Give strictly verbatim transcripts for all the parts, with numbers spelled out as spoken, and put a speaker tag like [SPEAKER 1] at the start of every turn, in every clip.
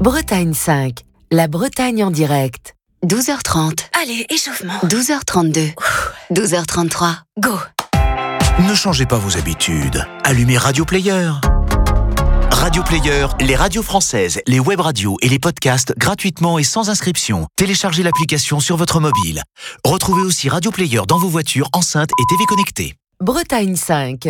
[SPEAKER 1] Bretagne cinq, la Bretagne en direct.
[SPEAKER 2] douze heures trente.
[SPEAKER 3] Allez, échauffement.
[SPEAKER 2] douze heures trente-deux. douze heures trente-trois.
[SPEAKER 3] Go.
[SPEAKER 4] Ne changez pas vos habitudes. Allumez Radio Player. Radio Player, les radios françaises, les web radios et les podcasts gratuitement et sans inscription. Téléchargez l'application sur votre mobile. Retrouvez aussi Radio Player dans vos voitures, enceintes et T V connectées.
[SPEAKER 1] Bretagne cinq.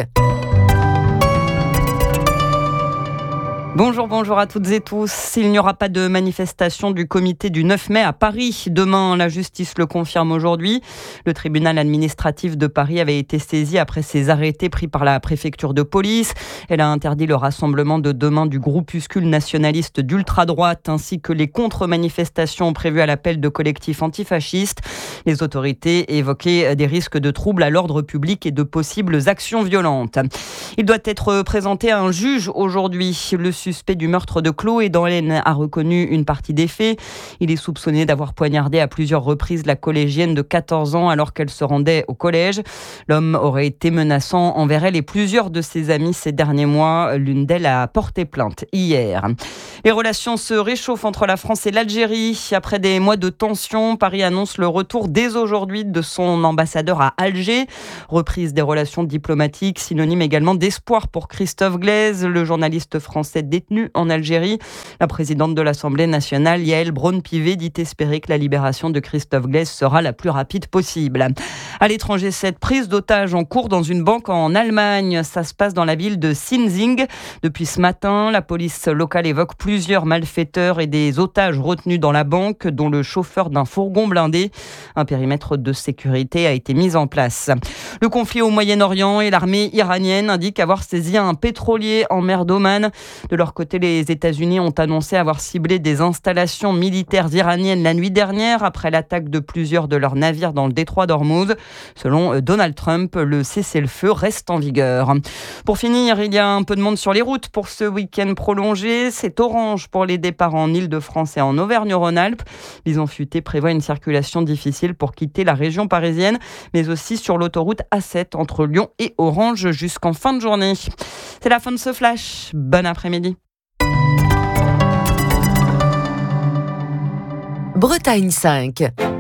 [SPEAKER 5] Bonjour, bonjour à toutes et tous. Il n'y aura pas de manifestation du comité du neuf mai à Paris. Demain, la justice le confirme aujourd'hui. Le tribunal administratif de Paris avait été saisi après ces arrêtés pris par la préfecture de police. Elle a interdit le rassemblement de demain du groupuscule nationaliste d'ultra-droite ainsi que les contre-manifestations prévues à l'appel de collectifs antifascistes. Les autorités évoquaient des risques de troubles à l'ordre public et de possibles actions violentes. Il doit être présenté à un juge aujourd'hui. Le suspect du meurtre de Chloé dans l'Aisne a reconnu une partie des faits. Il est soupçonné d'avoir poignardé à plusieurs reprises la collégienne de quatorze ans alors qu'elle se rendait au collège. L'homme aurait été menaçant envers elle et plusieurs de ses amis ces derniers mois. L'une d'elles a porté plainte hier. Les relations se réchauffent entre la France et l'Algérie. Après des mois de tension, Paris annonce le retour dès aujourd'hui de son ambassadeur à Alger. Reprise des relations diplomatiques, synonyme également d'espoir pour Christophe Glaise, le journaliste français détenu en Algérie. La présidente de l'Assemblée nationale, Yaël Braun-Pivet, dit espérer que la libération de Christophe Glaise sera la plus rapide possible. À l'étranger, cette prise d'otage en cours dans une banque en Allemagne. Ça se passe dans la ville de Sinzing. Depuis ce matin, la police locale évoque plusieurs malfaiteurs et des otages retenus dans la banque, dont le chauffeur d'un fourgon blindé. Un périmètre de sécurité a été mis en place. Le conflit au Moyen-Orient et l'armée iranienne indiquent avoir saisi un pétrolier en mer d'Oman. De leur côté, les États-Unis ont annoncé avoir ciblé des installations militaires iraniennes la nuit dernière après l'attaque de plusieurs de leurs navires dans le détroit d'Ormuz. Selon Donald Trump, le cessez-le-feu reste en vigueur. Pour finir, il y a un peu de monde sur les routes pour ce week-end prolongé. C'est orange pour les départs en Île-de-France et en Auvergne-Rhône-Alpes. Bison Futé prévoit une circulation difficile pour quitter la région parisienne, mais aussi sur l'autoroute A sept entre Lyon et Orange jusqu'en fin de journée. C'est la fin de ce flash. Bon après-midi.
[SPEAKER 1] Bretagne cinq.